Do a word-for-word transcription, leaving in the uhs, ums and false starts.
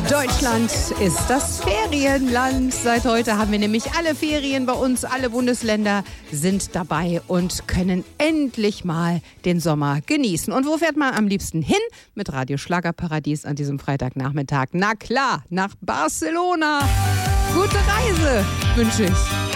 Deutschland ist das Ferienland. Seit heute haben wir nämlich alle Ferien bei uns. Alle Bundesländer sind dabei und können endlich mal den Sommer genießen. Und wo fährt man am liebsten hin? Mit Radio Schlagerparadies an diesem Freitagnachmittag. Na klar, nach Barcelona. Gute Reise wünsche ich.